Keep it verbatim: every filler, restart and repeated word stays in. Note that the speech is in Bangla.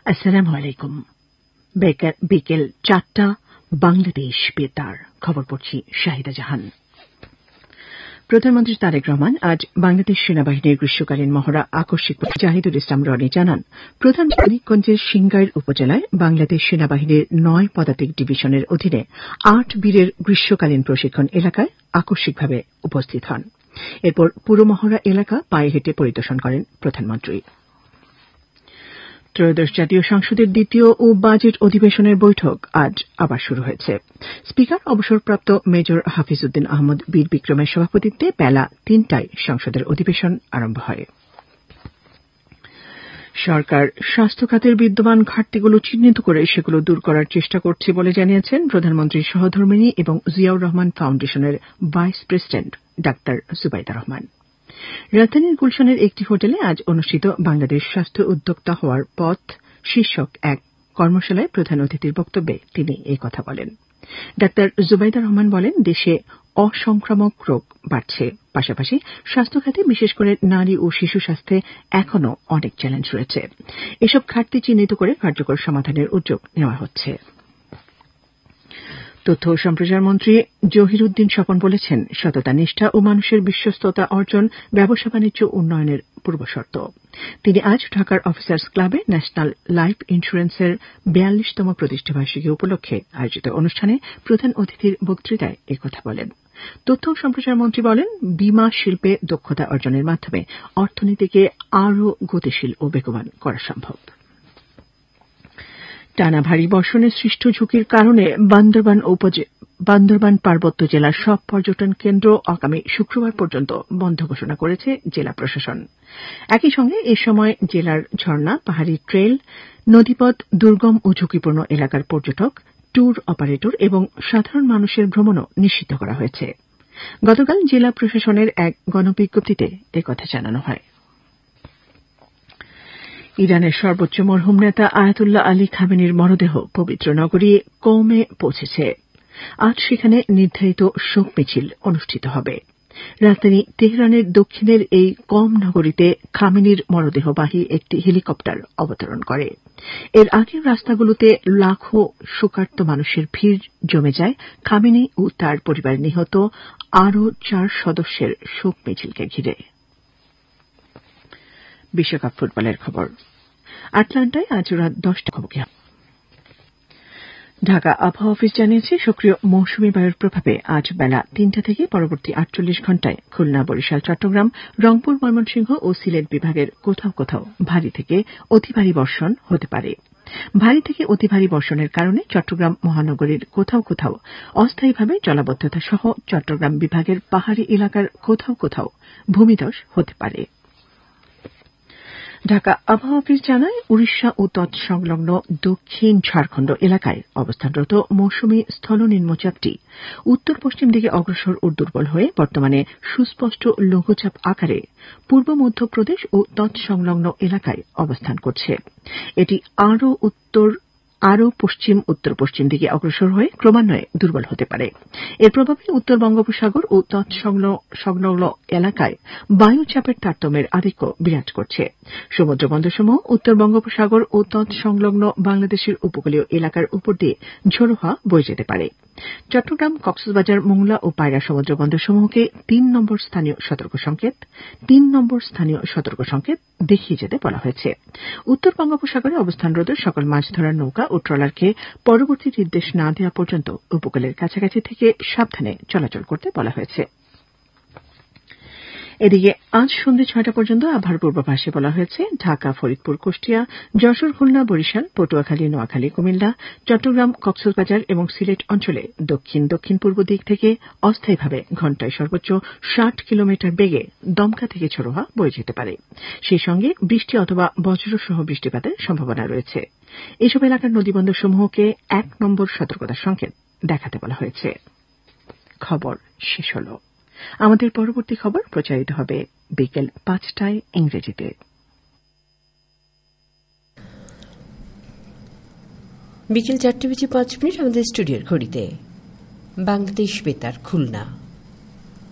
আসসালামু আলাইকুম। বিকেল চারটা, বাংলাদেশ বেতার খবর পড়ছি শাহিদা জাহান। প্রধানমন্ত্রী তারেক রহমান আজ বাংলাদেশ সেনাবাহিনীর গ্রীষ্মকালীন মহড়া আকস্মিক জাহিদুল ইসলাম রনি জানান, প্রধানমন্ত্রী মানিকগঞ্জের সিংগাইর উপজেলায় বাংলাদেশ সেনাবাহিনীর নয় পদাতিক ডিভিশনের অধীনে আট বীরের গ্রীষ্মকালীন প্রশিক্ষণ এলাকায় আকস্মিকভাবে উপস্থিত হন। এরপর পুরো মহড়া এলাকা পায়ে হেঁটে পরিদর্শন করেন প্রধানমন্ত্রী। ত্রয়োদশ জাতীয় সংসদের দ্বিতীয় ও বাজেট অধিবেশনের বৈঠক আজ আবার শুরু হয়েছে। স্পিকার অবসরপ্রাপ্ত মেজর হাফিজ উদ্দিন আহমদ বীর বিক্রমের সভাপতিত্বে বেলা তিনটায় সংসদের অধিবেশন আরম্ভ হয়। সরকার স্বাস্থ্য খাতের বিদ্যমান ঘাটতিগুলো চিহ্নিত করে সেগুলো দূর করার চেষ্টা করছে বলে জানিয়েছেন প্রধানমন্ত্রীর সহধর্মিণী এবং জিয়াউর রহমান ফাউন্ডেশনের vice president doctor Zubaida Rahman. রাজধানীর গুলশানের একটি হোটেলে আজ অনুষ্ঠিত বাংলাদেশ স্বাস্থ্য উদ্যোক্তা হওয়ার পথ শীর্ষক এক কর্মশালায় প্রধান অতিথির বক্তব্যে তিনি এই কথা বলেন। ডাক্তার জুবাইদা রহমান বলেন, দেশে অসংক্রামক রোগ বাড়ছে, পাশাপাশি স্বাস্থ্য খাতে বিশেষ করে নারী ও শিশু স্বাস্থ্যে এখনও অনেক চ্যালেঞ্জ রয়েছে। এসব ঘাটতি চিহ্নিত করে কার্যকর সমাধানের উদ্যোগ নেওয়া হচ্ছে। তথ্য ও সম্প্রচার মন্ত্রী জহির উদ্দিন স্বপন বলেছেন, সততা, নিষ্ঠা ও মানুষের বিশ্বস্ততা অর্জন ব্যবসা বাণিজ্য উন্নয়নের পূর্বশর্ত। তিনি আজ ঢাকার অফিসার্স ক্লাবে ন্যাশনাল লাইফ ইন্স্যুরেন্সের বিয়াল্লিশতম প্রতিষ্ঠাবার্ষিকী উপলক্ষে আয়োজিত অনুষ্ঠানে প্রধান অতিথির বক্তৃতায় একথা বলেন। তথ্য ও সম্প্রচার মন্ত্রী বলেন, বীমা শিল্পে দক্ষতা অর্জনের মাধ্যমে অর্থনীতিকে আরও গতিশীল ও বেগবান করা সম্ভব। টানা ভারী বর্ষণের সৃষ্ট ঝুঁকির কারণে বান্দরবান বান্দরবান পার্বত্য জেলার সব পর্যটন কেন্দ্র আগামী শুক্রবার পর্যন্ত বন্ধ ঘোষণা করেছে জেলা প্রশাসন। একই সঙ্গে এ সময় জেলার ঝর্ণা, পাহাড়ি ট্রেল, নদীপথ, দুর্গম ও ঝুঁকিপূর্ণ এলাকার পর্যটক, ট্যুর অপারেটর এবং সাধারণ মানুষের ভ্রমণও নিষিদ্ধ করা হয়েছে। গতকাল জেলা প্রশাসনের এক গণবিজ্ঞপ্তিতে একথা জানানো হয়। ইরানের সর্বোচ্চ মরহুম নেতা আয়াতুল্লাহ আলী খামেনির মরদেহ পবিত্র নগরী কৌমে পৌঁছেছে। আজ সেখানে নির্ধারিত শোক মিছিল অনুষ্ঠিত হবে। রাজধানী তেহরানের দক্ষিণের এই কম নগরীতে খামেনির মরদেহবাহী একটি হেলিকপ্টার অবতরণ করে। এর আগে রাস্তাগুলোতে লাখো শোকার্ত মানুষের ভিড় জমে যায় খামেনি ও তার পরিবারের নিহত আরও চার সদস্যের শোক মিছিলকে ঘিরে। বিশ্বকাপ ফুটবলের খবর। আটলান্টায় আজ রাত দশটা মুখোমুখি। ঢাকা আবহাওয়া অফিস জানিয়েছে, সক্রিয় মৌসুমী বায়ুর প্রভাবে আজ বেলা তিনটা থেকে পরবর্তী আটচল্লিশ ঘণ্টায় খুলনা, বরিশাল, চট্টগ্রাম, রংপুর, ময়মনসিংহ ও সিলেট বিভাগের কোথাও কোথাও ভারী থেকে অতি ভারী বর্ষণ হতে পারে। ভারী থেকে অতি ভারী বর্ষণের কারণে চট্টগ্রাম মহানগরীর কোথাও কোথাও অস্থায়ীভাবে জলাবদ্ধতা সহ চট্টগ্রাম বিভাগের পাহাড়ি এলাকার কোথাও কোথাও ভূমিধস হতে পারে। ঢাকা আবহাওয়া অফিস জানায়, উড়িষ্যা ও তৎসংলগ্ন দক্ষিণ ঝাড়খণ্ড এলাকায় অবস্থানরত মৌসুমী স্থল নিম্নচাপটি উত্তর পশ্চিম দিকে অগ্রসর ও দুর্বল হয়ে বর্তমানে সুস্পষ্ট লঘুচাপ আকারে পূর্ব মধ্যপ্রদেশ ও তৎসংলগ্ন এলাকায় অবস্থান করছে। এটি আরও উত্তর আরও পশ্চিম উত্তর পশ্চিম দিকে অগ্রসর হয়ে ক্রমান্বয়ে দুর্বল হতে পারে। এর প্রভাবে উত্তর বঙ্গোপসাগর ও তৎসংলগ্ন এলাকায় বায়ুচাপের তারতম্যের আধিক্য বিরাজ করছে। সমুদ্র বন্দরসমূহ উত্তর বঙ্গোপসাগর ও তৎসংলগ্ন বাংলাদেশের উপকূলীয় এলাকার উপর দিয়ে ঝোড়ো হাওয়া বয়ে যেতে পারে। চট্টগ্রাম, কক্সবাজার, মোংলা ও পায়রা সমুদ্র বন্দরসমূহকে তিন নম্বর স্থানীয় সতর্ক সংকেত তিন নম্বর স্থানীয় সতর্ক সংকেত দেখিয়ে যেতে বলা হয়েছে। উত্তর বঙ্গোপসাগরে অবস্থানরত সকল মাছ ধরার নৌকা ও ট্রলারকে পরবর্তী নির্দেশ না দেওয়া পর্যন্ত উপকূলের কাছাকাছি থেকে সাবধানে চলাচল করতে বলা হয়েছে। এদিকে আজ সন্ধ্যে ছয়টা পর্যন্ত আবহাওয়ার পূর্বাভাসে বলা হয়েছে, ঢাকা, ফরিদপুর, কুষ্টিয়া, যশোর, খুলনা, বরিশাল, পটুয়াখালী, নোয়াখালী, কুমিল্লা, চট্টগ্রাম, কক্সবাজার এবং সিলেট অঞ্চলে দক্ষিণ দক্ষিণ পূর্ব দিক থেকে অস্থায়ীভাবে ঘণ্টায় সর্বোচ্চ ষাট কিলোমিটার বেগে দমকা থেকে ঝোড়ো হাওয়া বয়ে যেতে পারে। সেই সঙ্গে বৃষ্টি অথবা বজ্রসহ বৃষ্টিপাতের সম্ভাবনা রয়েছে। এসব এলাকার নদীবন্দরসমূহকে এক নম্বর সতর্কতা সংকেত দেখাতে বলা হয়েছে। খবর শেষ হল। আমাদের পরবর্তী খবর প্রচারিত হবে বিকেল পাঁচটায় ইংরেজিতে। বিকেল চারটে বেজে পাঁচ মিনিট আমাদের স্টুডিওর ঘড়িতে। বাংলাদেশ বেতার খুলনা।